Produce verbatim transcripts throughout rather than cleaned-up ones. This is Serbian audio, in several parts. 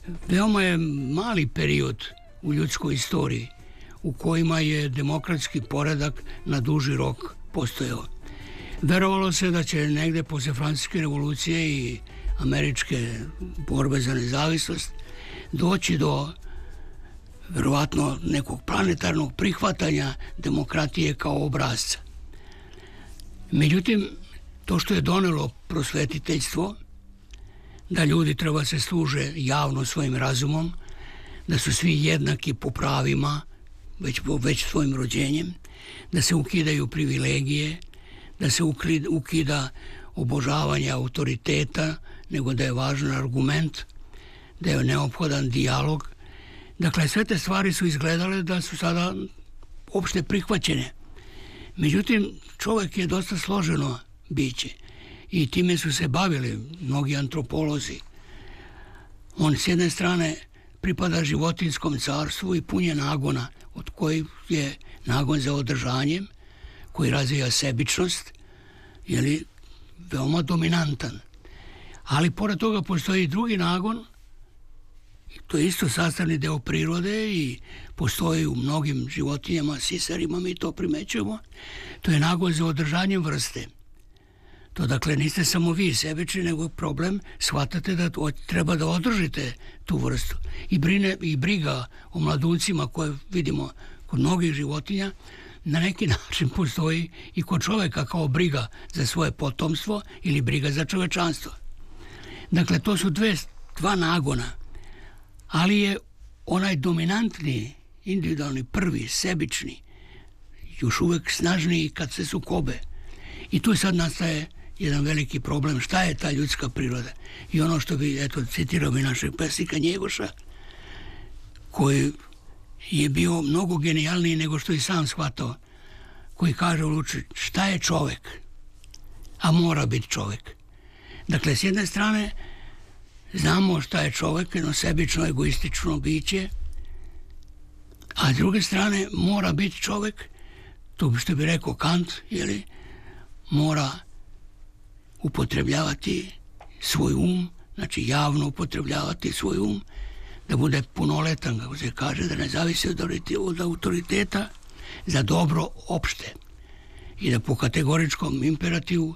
veoma je mali period u ljudskoj istoriji u kojima je demokratski poredak na duži rok postojao. Verovalo se da će negde posle Francuske revolucije i američke borbe za nezavisnost doći do verovatno nekog planetarnog prihvatanja demokratije kao obrazca. Međutim, to što je donelo prosvetiteljstvo, da ljudi treba se služe javno svojim razumom, da su svi jednaki po pravima, već, već svojim rođenjem, da se ukidaju privilegije, da se ukida obožavanje autoriteta, nego da je važan argument, da je neophodan dijalog. Dakle, sve te stvari su izgledale da su sada opšte prihvaćene. Međutim, čovjek je dosta složeno biće i time su se bavili mnogi antropolozi. On s jedne strane pripada životinjskom carstvu i pun je nagona, od kojih je nagon za održanjem, koji razvija sebičnost, je li veoma dominantan. Ali pored toga postoji i drugi nagon, to je isto sastavni deo prirode i postoji u mnogim životinjama, sisarima, mi to primećujemo, to je nagon za održanjem vrste. To dakle niste samo vi sebični, nego problem shvatate da treba da održite tu vrstu. I brine i briga o mladuncima koje vidimo kod mnogih životinja, na neki način postoji i kod čoveka kao briga za svoje potomstvo ili briga za čovečanstvo. Dakle, to su dve, dva nagona, ali je onaj dominantni, individualni, prvi, sebični, još uvek snažniji kad se sukobe. I tu sad nastaje jedan veliki problem, šta je ta ljudska priroda. I ono što bi, eto, citirao bi našeg pesnika Njegoša, koji je bio mnogo genijalniji nego što i sam shvatao, koji kaže u Luči, šta je čovek, a mora biti čovek. Dakle, s jedne strane, znamo šta je čovek, jedno sebično, egoistično biće, a s druge strane, mora biti čovek, to što bi rekao Kant, jeli, mora upotrebljavati svoj um, znači javno upotrebljavati svoj um, da bude punoletan, kako se kaže, da ne zavisi od autoriteta, za dobro opšte i da po kategoričkom imperativu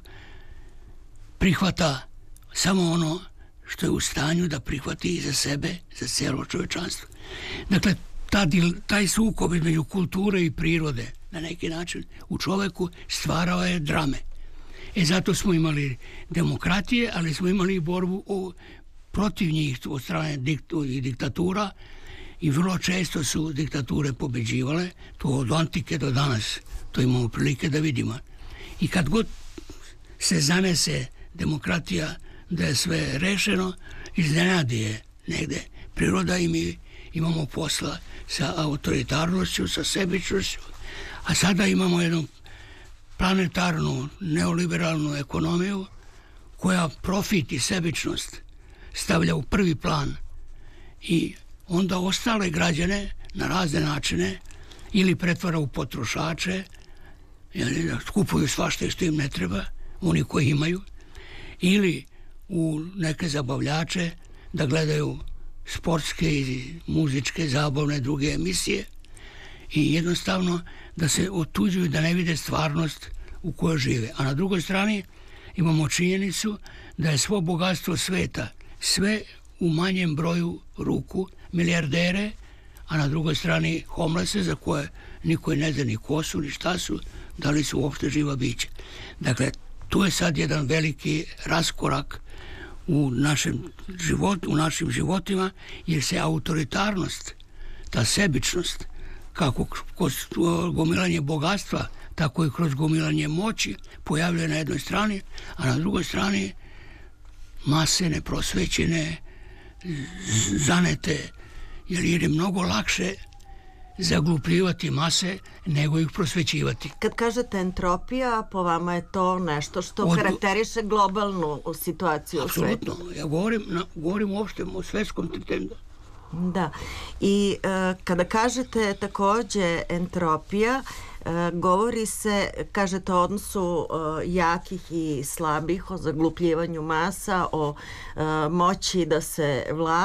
prihvata samo ono što je u stanju da prihvati i za sebe, za cijelo čovečanstvo. Dakle, ta, taj sukob između kulture i prirode na neki način u čoveku stvarao je drame. E zato smo imali demokratije, ali smo imali i borbu o, protiv njih od strane diktu, i diktatura i vrlo često su diktature pobeđivale, to od antike do danas, to imamo prilike da vidimo. I kad god se zanese demokratija da je sve rešeno, iznenadi je negde priroda i mi imamo posla sa autoritarnošću, sa sebičnošću, a sada imamo jednu planetarnu, neoliberalnu ekonomiju koja profit i sebičnost stavlja u prvi plan i onda ostale građane na razne načine ili pretvara u potrošače, ili da kupuju svašta što im ne treba, oni koji imaju, ili u neke zabavljače da gledaju sportske i muzičke, zabavne, druge emisije i jednostavno da se otuđuju, da ne vide stvarnost u kojoj žive. A na drugoj strani imamo činjenicu da je svo bogatstvo sveta sve u manjem broju ruku, milijardere, a na drugoj strani homelesse za koje niko ne zna ni ko su, ni šta su, da li su uopšte živa bića. Dakle, tu je sad jedan veliki raskorak u našem životu, u našim životima, jer se autoritarnost, ta sebičnost, kako kroz gomilanje bogatstva, tako i kroz gomilanje moći, pojavljuje na jednoj strani, a na drugoj strani mase neprosvećene, zanete, jer je mnogo lakše zaglupljivati mase nego ih prosvećivati. Kad kažete entropija, po vama je to nešto što Od... karakteriše globalnu situaciju u svetu? Apsolutno. Ja govorim, na, govorim uopšte o svetskom trendu. Da. I e, kada kažete takođe entropija, e, govori se, kažete o odnosu e, jakih i slabih, o zaglupljivanju masa, o e, moći da se vlada.